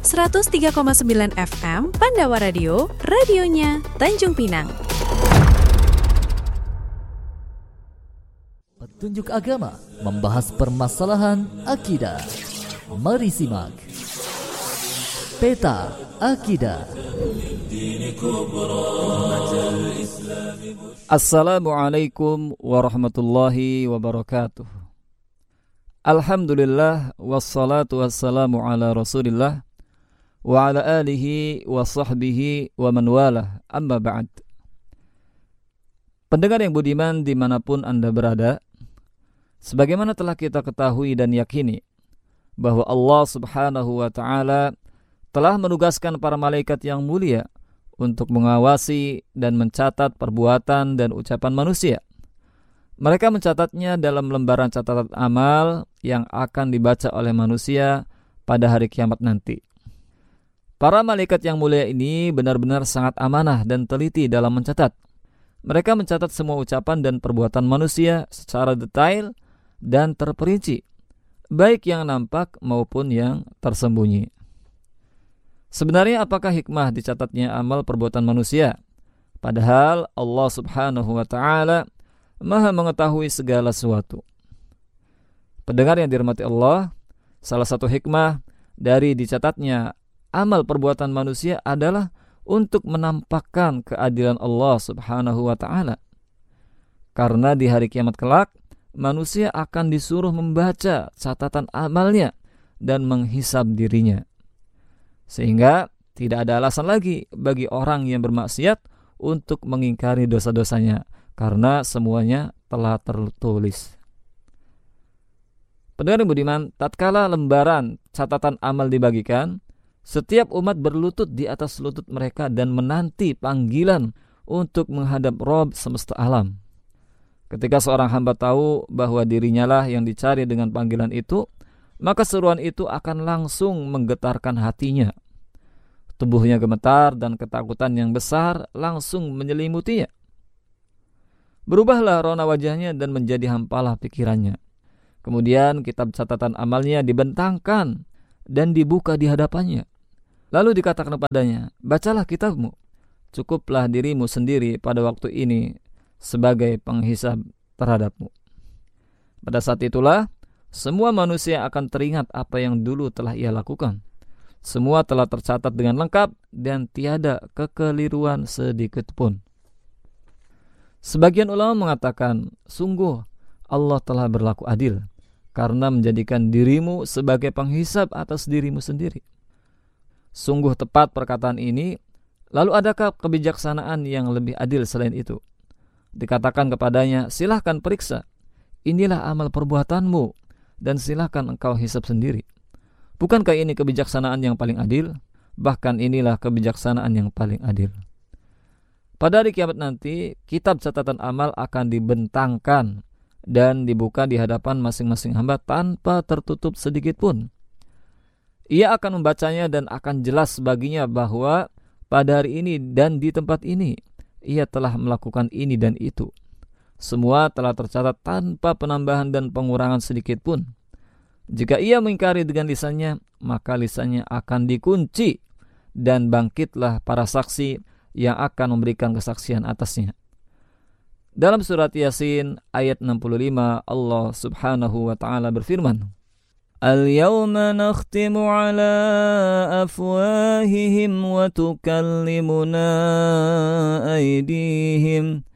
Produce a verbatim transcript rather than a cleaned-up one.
seratus tiga koma sembilan F M Pandawa Radio, radionya Tanjung Pinang. Petunjuk agama membahas permasalahan akidah. Mari simak Peta Akidah. Assalamualaikum warahmatullahi wabarakatuh. Alhamdulillah wassalatu wassalamu ala Rasulillah wa ala alihi wa sahbihi wa man walah. Amma ba'd. Pendengar yang budiman dimanapun Anda berada, sebagaimana telah kita ketahui dan yakini bahwa Allah Subhanahu wa ta'ala telah menugaskan para malaikat yang mulia untuk mengawasi dan mencatat perbuatan dan ucapan manusia. Mereka mencatatnya dalam lembaran catatan amal yang akan dibaca oleh manusia pada hari kiamat nanti. Para malaikat yang mulia ini benar-benar sangat amanah dan teliti dalam mencatat. Mereka mencatat semua ucapan dan perbuatan manusia secara detail dan terperinci, baik yang nampak maupun yang tersembunyi. Sebenarnya apakah hikmah dicatatnya amal perbuatan manusia? Padahal Allah Subhanahu wa ta'ala Maha mengetahui segala sesuatu. Pendengar yang dirahmati Allah, salah satu hikmah dari dicatatnya amal perbuatan manusia adalah untuk menampakkan keadilan Allah Subhanahu wa ta'ala. Karena di hari kiamat kelak, manusia akan disuruh membaca catatan amalnya dan menghisab dirinya. Sehingga tidak ada alasan lagi bagi orang yang bermaksiat untuk mengingkari dosa-dosanya, karena semuanya telah tertulis. Pendengar yang budiman, tatkala lembaran catatan amal dibagikan, setiap umat berlutut di atas lutut mereka dan menanti panggilan untuk menghadap Rabb semesta alam. Ketika seorang hamba tahu bahwa dirinya lah yang dicari dengan panggilan itu, maka seruan itu akan langsung menggetarkan hatinya. Tubuhnya gemetar dan ketakutan yang besar langsung menyelimutinya. Berubahlah rona wajahnya dan menjadi hampalah pikirannya. Kemudian kitab catatan amalnya dibentangkan dan dibuka di hadapannya. Lalu dikatakan kepadanya, bacalah kitabmu. Cukuplah dirimu sendiri pada waktu ini sebagai penghisab terhadapmu. Pada saat itulah, semua manusia akan teringat apa yang dulu telah ia lakukan. Semua telah tercatat dengan lengkap dan tiada kekeliruan sedikit pun. Sebagian ulama mengatakan, sungguh Allah telah berlaku adil karena menjadikan dirimu sebagai penghisab atas dirimu sendiri. Sungguh tepat perkataan ini. Lalu adakah kebijaksanaan yang lebih adil selain itu? Dikatakan kepadanya, silahkan periksa. Inilah amal perbuatanmu dan silahkan engkau hisab sendiri. Bukankah ini kebijaksanaan yang paling adil? Bahkan inilah kebijaksanaan yang paling adil. Pada hari kiamat nanti, kitab catatan amal akan dibentangkan dan dibuka di hadapan masing-masing hamba tanpa tertutup sedikit pun. Ia akan membacanya dan akan jelas baginya bahwa pada hari ini dan di tempat ini, ia telah melakukan ini dan itu. Semua telah tercatat tanpa penambahan dan pengurangan sedikit pun. Jika ia mengingkari dengan lisannya, maka lisannya akan dikunci dan bangkitlah para saksi yang akan memberikan kesaksian atasnya. Dalam surat Yasin ayat enam puluh lima, Allah Subhanahu wa ta'ala berfirman, Al-yawma nakhtimu ala afwahihim wa tukallimuna aydihim